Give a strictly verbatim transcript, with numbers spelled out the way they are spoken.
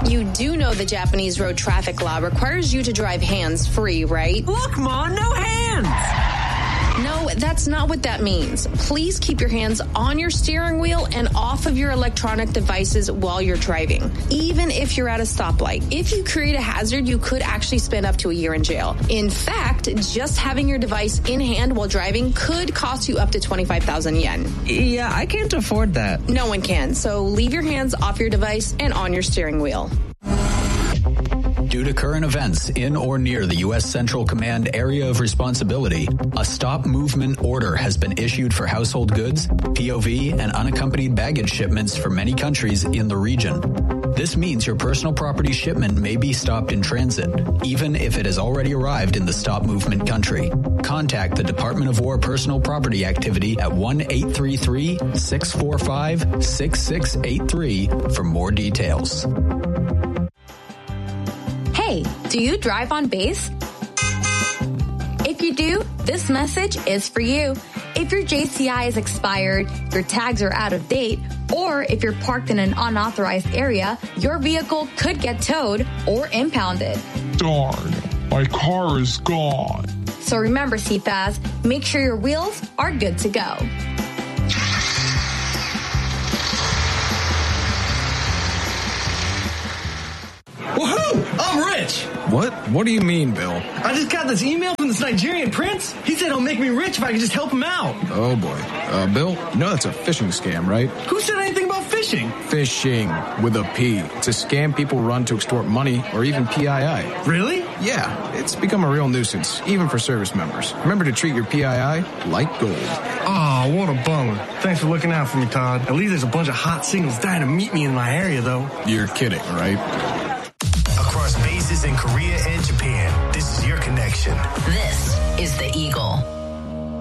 You do know the Japanese road traffic law requires you to drive hands-free, right? Look, Mom, no hands! No, that's not what that means. Please keep your hands on your steering wheel and off of your electronic devices while you're driving, even if you're at a stoplight. If you create a hazard, you could actually spend up to a year in jail. In fact, just having your device in hand while driving could cost you up to twenty-five thousand yen. Yeah, I can't afford that. No one can, so leave your hands off your device and on your steering wheel. Due to current events in or near the U S Central Command area of responsibility, a stop movement order has been issued for household goods, P O V, and unaccompanied baggage shipments for many countries in the region. This means your personal property shipment may be stopped in transit, even if it has already arrived in the stop movement country. Contact the Department of War Personal Property Activity at one eight three three, six four five, six six eight three for more details. Hey, do you drive on base? If you do, this message is for you. If your J C I is expired, your tags are out of date, or if you're parked in an unauthorized area, your vehicle could get towed or impounded. Darn, my car is gone. So remember, C F A S, make sure your wheels are good to go. Woohoo! I'm rich! What? What do you mean, Bill? I just got this email from this Nigerian prince. He said he'll make me rich if I can just help him out. Oh, boy. Uh, Bill, you know that's a phishing scam, right? Who said anything about fishing? Phishing, with a P. It's a scam people run to extort money or even P I I. Really? Yeah, it's become a real nuisance, even for service members. Remember to treat your P I I like gold. Oh, what a bummer. Thanks for looking out for me, Todd. At least there's a bunch of hot singles dying to meet me in my area, though. You're kidding, right? Across bases in Korea and Japan, this is your connection. This is The Eagle.